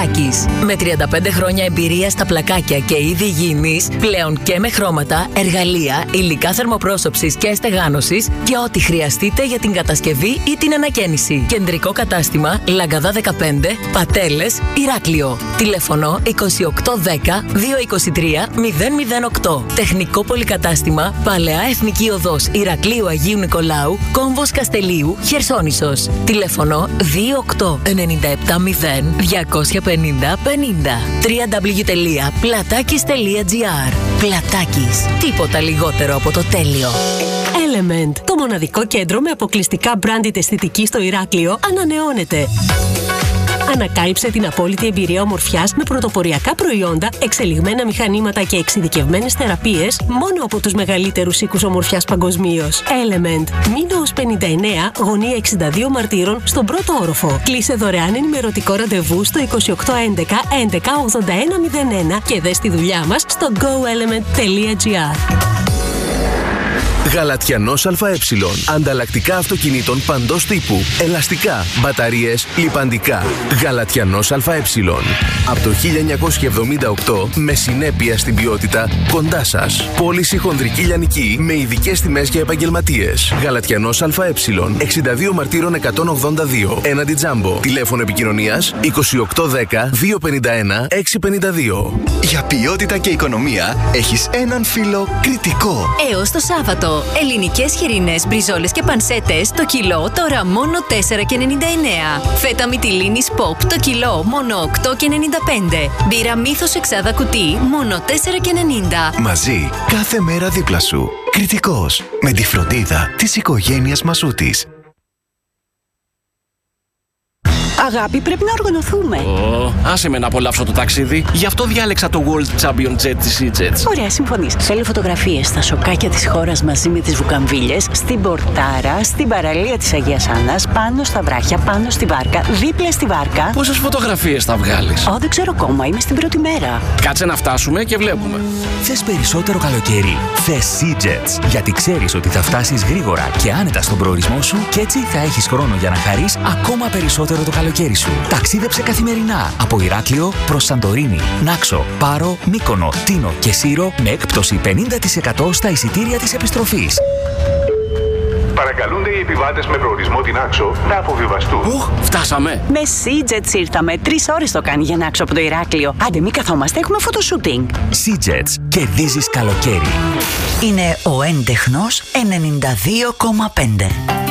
Πλατάκης. Με 35 χρόνια εμπειρία στα πλακάκια και είδη υγιεινής, πλέον και με χρώματα, εργαλεία, υλικά θερμοπρόσωψης και στεγάνωσης και ό,τι χρειαστείτε για την κατασκευή ή την ανακαίνιση. Κεντρικό κατάστημα Λαγκαδά 15, Πατέλες, Ηράκλειο. Τηλέφωνο 2810 223 008. Τεχνικό πολυκατάστημα Παλαιά Εθνική Οδός Ηρακλείου Αγίου Νικολάου, Κόμβος Καστελίου, Χερσόνησος. Τηλέφωνο 28970 250 50. www.platakis.gr. Πλατάκης. Τίποτα λιγότερο από το τέλειο. Element. Το μοναδικό κέντρο με αποκλειστικά branded αισθητική στο Ηράκλειο ανανεώνεται. Ανακάλυψε την απόλυτη εμπειρία ομορφιάς με πρωτοποριακά προϊόντα, εξελιγμένα μηχανήματα και εξειδικευμένες θεραπείες μόνο από τους μεγαλύτερους οίκους ομορφιάς παγκοσμίως. Element. Μήνος 59, γωνία 62 Μαρτύρων, στον πρώτο όροφο. Κλείσε δωρεάν ενημερωτικό ραντεβού στο 2811 11 8101 και δες τη δουλειά μας στο goelement.gr. Γαλατιανός ΑΕ. Ανταλλακτικά αυτοκινήτων παντός τύπου. Ελαστικά, μπαταρίες, λιπαντικά. Γαλατιανός ΑΕ. Από το 1978 με συνέπεια στην ποιότητα κοντά σας. Πώληση χονδρική λιανική με ειδικές τιμές για επαγγελματίες. Γαλατιανός ΑΕ. 62 Μαρτύρων 182. Έναντι Τζάμπο. Τηλέφωνο επικοινωνίας 2810 251 652. Για ποιότητα και οικονομία έχεις έναν φίλο Κρητικό. Έως το Σάββατο. Ελληνικές χοιρινές, μπριζόλες και πανσέτες το κιλό τώρα μόνο 4,99. Φέτα μυτιλίνης Pop το κιλό μόνο 8,95. Μπύρα Μύθος εξάδα κουτί μόνο 4,90. Μαζί κάθε μέρα δίπλα σου. Κρητικός. Με τη φροντίδα της οικογένειας Μασούτης. Αγάπη, πρέπει να οργανωθούμε. Άσε με να απολαύσω το ταξίδι. Γι' αυτό διάλεξα το World Champion Jet της EasyJet. Ωραία, συμφωνείς. Θέλω φωτογραφίες στα σοκάκια της χώρας μαζί με τις βουκαμβίλες, στην πορτάρα, στην παραλία της Αγίας Άννας, πάνω στα βράχια, πάνω στη βάρκα, δίπλα στη βάρκα. Πόσες φωτογραφίες θα βγάλεις? Δεν ξέρω ακόμα, είμαι στην πρώτη μέρα. Κάτσε να φτάσουμε και βλέπουμε. Θες περισσότερο καλοκαίρι? Θες EasyJet. Γιατί ξέρεις ότι θα φτάσεις γρήγορα και άνετα στον προορισμό σου και έτσι θα έχεις χρόνο για να χαρείς ακόμα περισσότερο το καλοκαίρι σου. Ταξίδεψε καθημερινά από Ηράκλειο προς Σαντορίνη, Νάξο, Πάρο, Μύκονο, Τίνο και Σύρο με έκπτωση 50% στα εισιτήρια της επιστροφής. Παρακαλούνται οι επιβάτες με προορισμό την Άξο να αποβιβαστούν. Φτάσαμε. Με EasyJet ήρθαμε. 3 ώρες το κάνει για να Άξο από το Ηράκλειο. Άντε, μην καθόμαστε, έχουμε φωτοσούτινγκ. EasyJet. Κερδίζεις καλοκαίρι. Είναι ο έντεχνος 92,5.